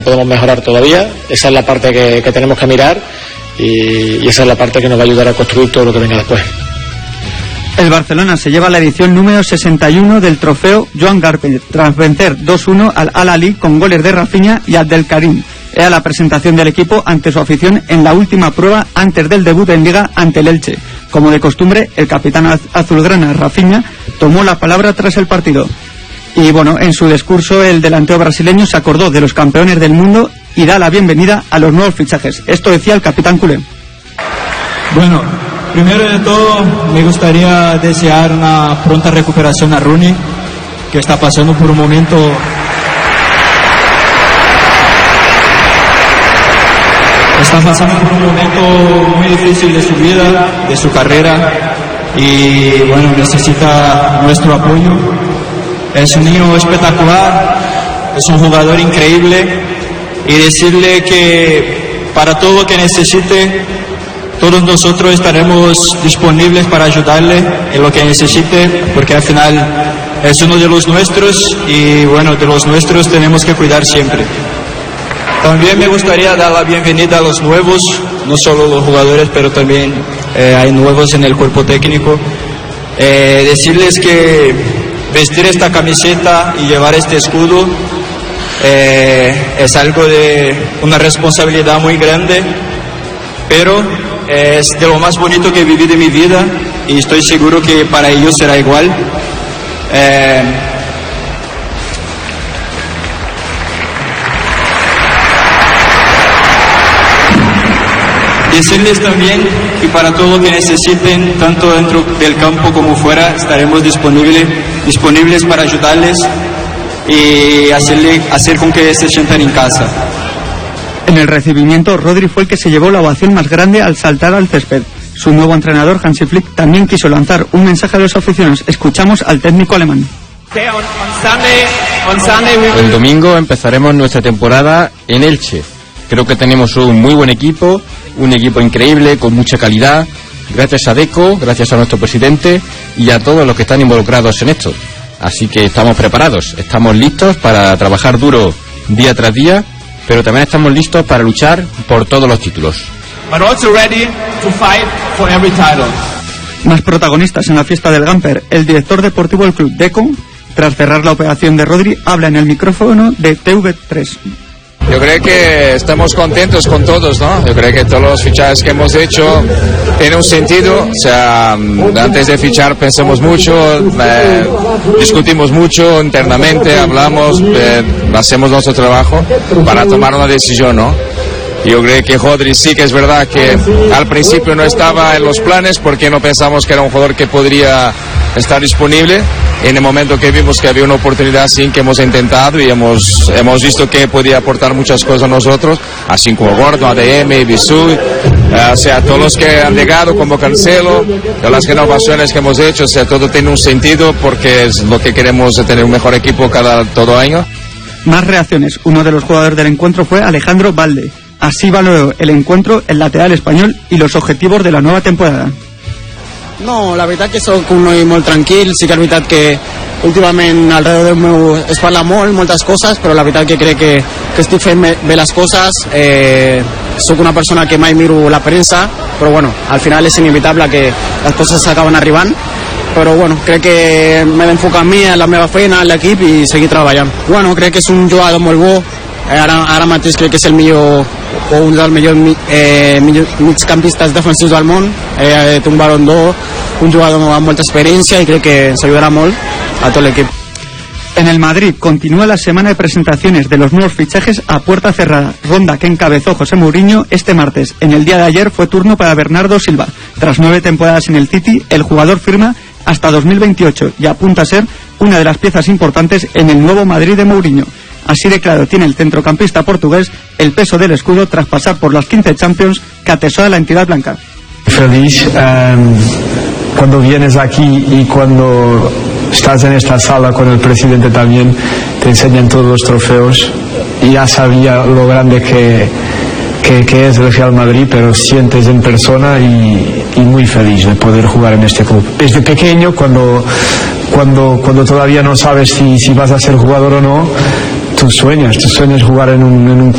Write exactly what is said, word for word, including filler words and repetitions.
Podemos mejorar todavía, esa es la parte que, que tenemos que mirar y, y esa es la parte que nos va a ayudar a construir todo lo que venga después. El Barcelona se lleva la edición número sesenta y uno del trofeo Joan Garber, tras vencer dos uno al Al-Ahly con goles de Rafinha y Abdelkarim. Era la presentación del equipo ante su afición en la última prueba antes del debut en Liga ante el Elche. Como de costumbre, el capitán az- azulgrana, Rafinha, tomó la palabra tras el partido. Y bueno, en su discurso el delantero brasileño se acordó de los campeones del mundo y da la bienvenida a los nuevos fichajes. Esto decía el capitán culé. Bueno, primero de todo me gustaría desear una pronta recuperación a Rooney, que está pasando por un momento está pasando por un momento muy difícil de su vida, de su carrera, y bueno, necesita nuestro apoyo. Es un niño espectacular, es un jugador increíble, y decirle que para todo lo que necesite, todos nosotros estaremos disponibles para ayudarle en lo que necesite, porque al final es uno de los nuestros y bueno, de los nuestros tenemos que cuidar siempre. También me gustaría dar la bienvenida a los nuevos, no solo los jugadores, pero también eh, hay nuevos en el cuerpo técnico. Eh, decirles que vestir esta camiseta y llevar este escudo eh, es algo de una responsabilidad muy grande, pero es de lo más bonito que viví de mi vida y estoy seguro que para ellos será igual. Eh, Decirles también que para todo lo que necesiten, tanto dentro del campo como fuera, estaremos disponibles, disponibles para ayudarles y hacerle, hacer con que se sientan en casa. En el recibimiento, Rodri fue el que se llevó la ovación más grande al saltar al césped. Su nuevo entrenador, Hansi Flick, también quiso lanzar un mensaje a los aficionados. Escuchamos al técnico alemán. El domingo empezaremos nuestra temporada en Elche. Creo que tenemos un muy buen equipo, un equipo increíble, con mucha calidad, gracias a Deco, gracias a nuestro presidente y a todos los que están involucrados en esto. Así que estamos preparados, estamos listos para trabajar duro día tras día, pero también estamos listos para luchar por todos los títulos. But also ready to fight for every title. Más protagonistas en la fiesta del Gamper. El director deportivo del club, Deco, tras cerrar la operación de Rodri, habla en el micrófono de T V tres. Yo creo que estamos contentos con todos, ¿no? Yo creo que todos los fichajes que hemos hecho tienen un sentido. O sea, antes de fichar pensamos mucho, eh, discutimos mucho internamente, hablamos, eh, hacemos nuestro trabajo para tomar una decisión, ¿no? Yo creo que Rodri sí que es verdad que al principio no estaba en los planes porque no pensamos que era un jugador que podría estar disponible. En el momento que vimos que había una oportunidad así, que hemos intentado y hemos, hemos visto que podía aportar muchas cosas a nosotros, así como Gordon, A D M, Bisui, o sea, todos los que han llegado como Cancelo, de las renovaciones que hemos hecho, o sea, todo tiene un sentido porque es lo que queremos, tener un mejor equipo cada todo año. Más reacciones. Uno de los jugadores del encuentro fue Alejandro Balde. Así valoró el encuentro el lateral español y los objetivos de la nueva temporada. No, la veritat que soc un noi molt tranquil, sí que és veritat que últimament alrededor del meu es parla molt, moltes coses, però la veritat que crec que, que estic fent bé les coses, eh, soc una persona que mai miro la premsa, però bueno, al final és inevitable que les coses s'acaben arribant, però bueno, crec que m'he d'enfocar en mi, en la meva feina, en l'equip i seguir treballant. Bueno, crec que és un jugador molt bo, ara, ara mateix crec que és el millor o un dels millors eh, millor migcampistes defensius del món, eh, té un Ballon d'Or, un jugador amb molta experiència i crec que ens ajudarà molt a tot l'equip. En el Madrid continúa la semana de presentaciones de los nuevos fichajes a puerta cerrada, ronda que encabezó José Mourinho este martes. En el día de ayer fue turno para Bernardo Silva. Tras nueve temporadas en el City, el jugador firma hasta dos mil veintiocho y apunta a ser una de las piezas importantes en el nuevo Madrid de Mourinho. Así de claro tiene el centrocampista portugués el peso del escudo tras pasar por las quince Champions que atesora la entidad blanca. Feliz um, cuando vienes aquí y cuando estás en esta sala con el presidente también te enseñan todos los trofeos y ya sabía lo grande que, que, que es el Real Madrid, pero sientes en persona y, y muy feliz de poder jugar en este club. Desde pequeño, cuando, cuando, cuando todavía no sabes si, si vas a ser jugador o no, tú sueñas, tú sueñas jugar en un, en un club